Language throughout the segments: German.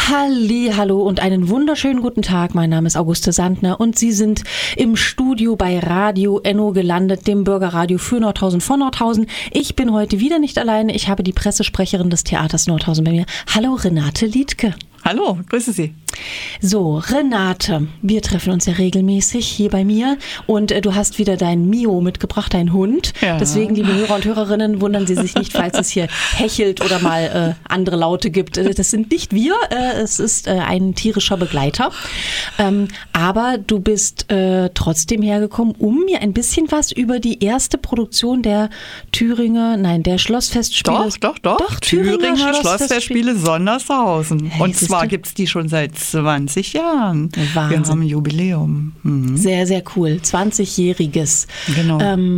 Hallo und einen wunderschönen guten Tag. Mein Name ist Auguste Sandner und Sie sind im Studio bei Radio Enno gelandet, dem Bürgerradio für Nordhausen von Nordhausen. Ich bin heute wieder nicht alleine. Ich habe die Pressesprecherin des Theaters Nordhausen bei mir. Hallo Renate Liedtke. Hallo, grüße Sie. So, Renate, wir treffen uns ja regelmäßig hier bei mir und du hast wieder deinen Mio mitgebracht, deinen Hund. Ja. Deswegen, liebe Hörer und Hörerinnen, wundern Sie sich nicht, falls es hier hechelt oder mal andere Laute gibt. Das sind nicht wir, es ist ein tierischer Begleiter. Aber du bist trotzdem hergekommen, um mir ein bisschen was über die erste Produktion der Schlossfestspiele. Doch, Thüringer Schlossfestspiele Sondershausen. Und zwar gibt es die schon seit 20 Jahren. Wahnsinn. Wir haben ein Jubiläum. Mhm. Sehr, sehr cool. 20-jähriges. Genau.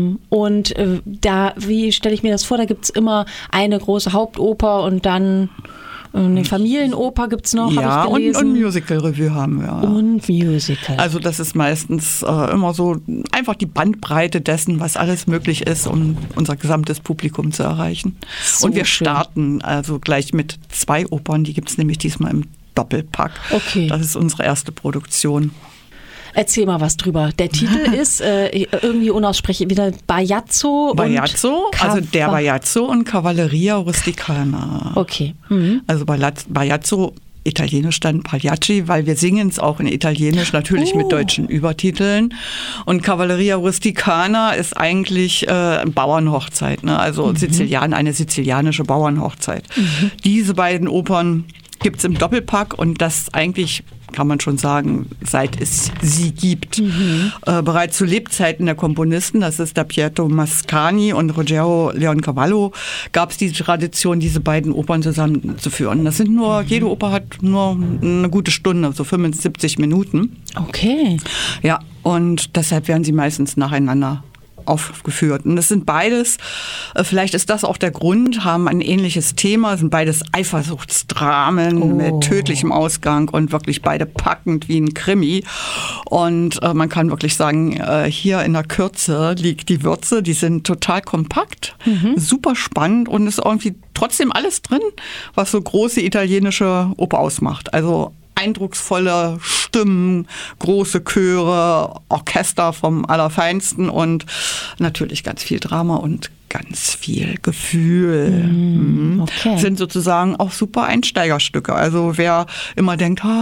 Und da, wie stelle ich mir das vor, da gibt es immer eine große Hauptoper und dann eine Familienoper gibt es noch, ja, habe ich gelesen. Und Musical-Revue haben wir. Und Musical. Also das ist meistens immer so einfach die Bandbreite dessen, was alles möglich ist, um unser gesamtes Publikum zu erreichen. So und wir schön. starten also gleich mit 2 Opern, die gibt es nämlich diesmal im Doppelpack. Okay. Das ist unsere erste Produktion. Erzähl mal was drüber. Der Titel ist irgendwie unaussprechlich, wieder Bajazzo, also der Bajazzo und Cavalleria Rusticana. Okay. Mhm. Also Bajazzo, italienisch dann Pagliacci, weil wir singen es auch in Italienisch, natürlich mit deutschen Übertiteln. Und Cavalleria Rusticana ist eigentlich Bauernhochzeit, ne? Also eine sizilianische Bauernhochzeit. Mhm. Diese beiden Opern gibt es im Doppelpack und das eigentlich, kann man schon sagen, seit es sie gibt. Mhm. Bereits zu Lebzeiten der Komponisten, das ist der Pietro Mascagni und Ruggero Leoncavallo, gab es die Tradition, diese beiden Opern zusammenzuführen. Das sind jede Oper hat nur eine gute Stunde, so 75 Minuten. Okay. Ja, und deshalb werden sie meistens nacheinander aufgeführt. Und das sind beides, vielleicht ist das auch der Grund, haben ein ähnliches Thema, sind beides Eifersuchtsdramen mit tödlichem Ausgang und wirklich beide packend wie ein Krimi. Und man kann wirklich sagen, hier in der Kürze liegt die Würze, die sind total kompakt, super spannend und ist irgendwie trotzdem alles drin, was so große italienische Oper ausmacht. Also eindrucksvolle Stimmen, große Chöre, Orchester vom Allerfeinsten und natürlich ganz viel Drama und ganz viel Gefühl. Okay. Sind sozusagen auch super Einsteigerstücke. Also wer immer denkt,